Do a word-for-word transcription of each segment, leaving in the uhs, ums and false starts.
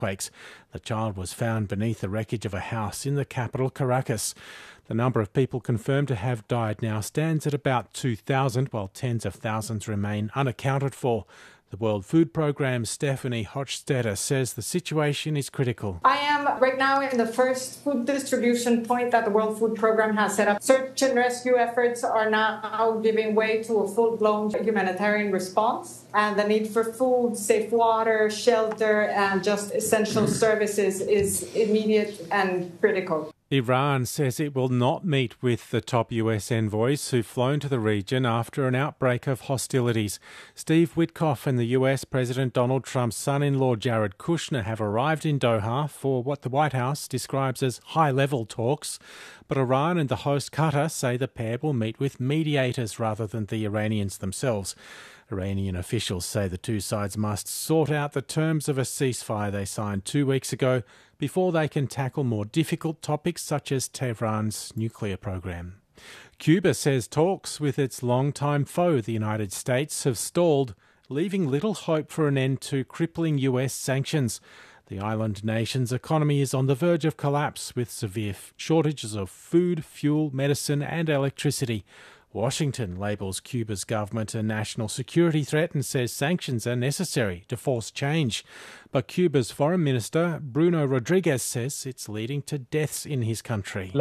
earthquakes. The child was found beneath the wreckage of a house in the capital, Caracas. The number of people confirmed to have died now stands at about two thousand, while tens of thousands remain unaccounted for. The World Food Programme's Stephanie Hochstetter says the situation is critical. I am right now in the first food distribution point that the World Food Programme has set up. Search and rescue efforts are now giving way to a full-blown humanitarian response, and the need for food, safe water, shelter, and just essential services is immediate and critical. Iran says it will not meet with the top U S envoys who've flown to the region after an outbreak of hostilities. Steve Witkoff and the U S President Donald Trump's son-in-law Jared Kushner have arrived in Doha for what the White House describes as high-level talks. But Iran and the host Qatar say the pair will meet with mediators rather than the Iranians themselves. Iranian officials say the two sides must sort out the terms of a ceasefire they signed two weeks ago before they can tackle more difficult topics such as Tehran's nuclear program. Cuba says talks with its longtime foe, the United States, have stalled, leaving little hope for an end to crippling U S sanctions. The island nation's economy is on the verge of collapse with severe shortages of food, fuel, medicine and electricity. Washington labels Cuba's government a national security threat and says sanctions are necessary to force change. But Cuba's Foreign Minister, Bruno Rodriguez, says it's leading to deaths in his country.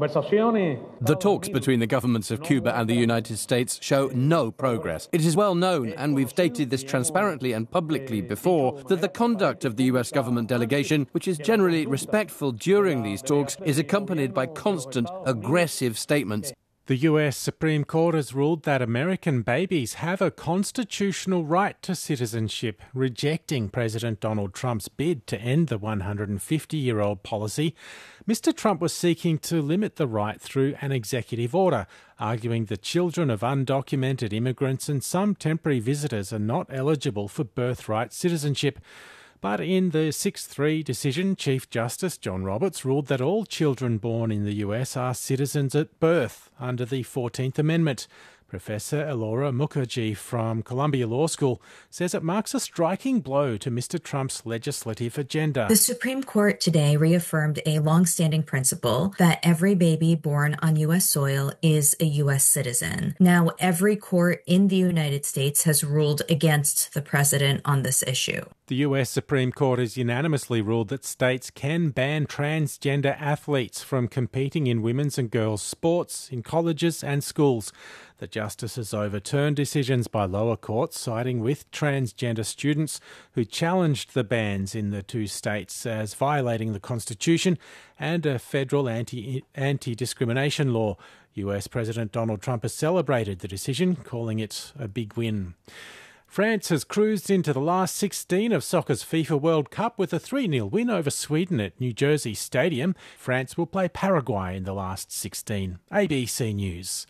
The talks between the governments of Cuba and the United States show no progress. It is well known, and we've stated this transparently and publicly before, that the conduct of the U S government delegation, which is generally respectful during these talks, is accompanied by constant aggressive statements. The U S Supreme Court has ruled that American babies have a constitutional right to citizenship, rejecting President Donald Trump's bid to end the one hundred fifty-year-old policy. Mister Trump was seeking to limit the right through an executive order, arguing that children of undocumented immigrants and some temporary visitors are not eligible for birthright citizenship. But in the six three decision, Chief Justice John Roberts ruled that all children born in the U S are citizens at birth under the fourteenth Amendment. Professor Elora Mukherjee from Columbia Law School says it marks a striking blow to Mister Trump's legislative agenda. The Supreme Court today reaffirmed a long-standing principle that every baby born on U S soil is a U S citizen. Now, every court in the United States has ruled against the president on this issue. The U S Supreme Court has unanimously ruled that states can ban transgender athletes from competing in women's and girls' sports in colleges and schools. The justices overturned decisions by lower courts siding with transgender students who challenged the bans in the two states as violating the Constitution and a federal anti, anti-discrimination law. U S President Donald Trump has celebrated the decision, calling it a big win. France has cruised into the last sixteen of soccer's FIFA World Cup with a three nil win over Sweden at New Jersey Stadium. France will play Paraguay in the last sixteen. A B C News.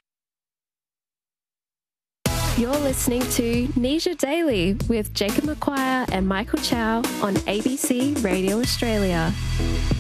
You're listening to Nesia Daily with Jacob McQuire and Michael Chow on A B C Radio Australia.